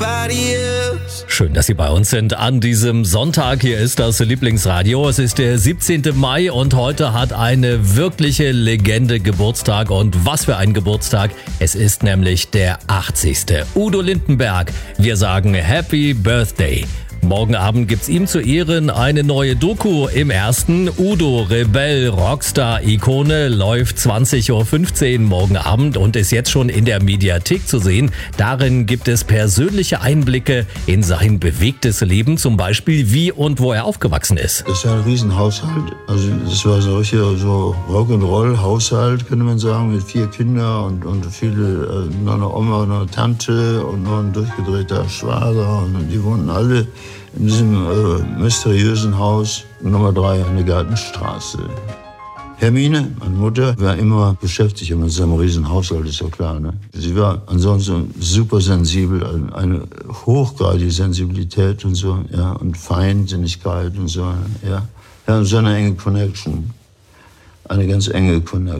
nobody else. Schön, dass Sie bei uns sind an diesem Sonntag. Hier ist das Lieblingsradio. Es ist der 17. Mai und heute hat eine wirkliche Legende Geburtstag. Und was für ein Geburtstag. Es ist nämlich der 80. Udo Lindenberg. Wir sagen Happy Birthday. Morgen Abend gibt's ihm zu Ehren eine neue Doku im Ersten. Udo, Rebell, Rockstar-Ikone, läuft 20.15 Uhr morgen Abend und ist jetzt schon in der Mediathek zu sehen. Darin gibt es persönliche Einblicke in sein bewegtes Leben, zum Beispiel wie und wo er aufgewachsen ist. Das ist ja ein Riesenhaushalt. Also das war so richtiger so Rock'n'Roll-Haushalt, könnte man sagen, mit 4 Kindern und viele, noch eine Oma, noch eine Tante und noch ein durchgedrehter Schwager. Und die wohnten alle in diesem mysteriösen Haus Nummer 3 an der Gartenstraße. Hermine, meine Mutter, war immer beschäftigt mit seinem Riesenhaushalt, ist ja klar. Ne? Sie war ansonsten super sensibel, eine hochgradige Sensibilität und so, ja, und Feinsinnigkeit und so, ja. Ja, und so eine enge Connection, eine ganz enge Connection.